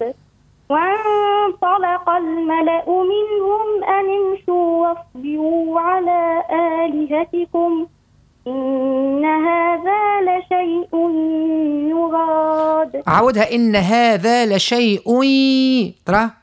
وانطلق الملأ منهم أن امشوا واصبروا على آلهتكم إن هذا لشيء يراد. عودها، إن هذا لشيء، ترى